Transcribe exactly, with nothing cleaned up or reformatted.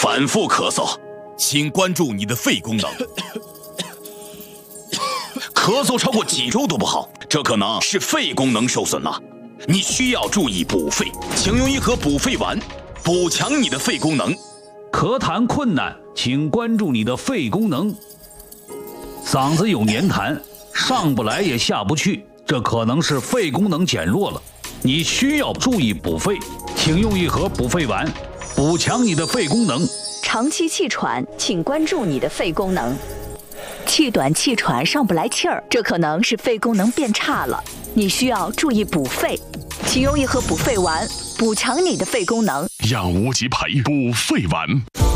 反复咳嗽， 请关注你的肺功能。 咳嗽超过几周都不好，这可能是肺功能受损了。你需要注意补肺，请用一盒补肺丸，补强你的肺功能。 咳痰困难，请关注你的肺功能。嗓子有黏痰，上不来也下不去，这可能是肺功能减弱了。你需要注意补肺，请用一盒补肺丸，补强你的肺功能。 长期气喘，请关注你的肺功能。气短气喘上不来气儿，这可能是肺功能变差了，你需要注意补肺，请用一盒补肺丸，补强你的肺功能。 养无极培补肺丸。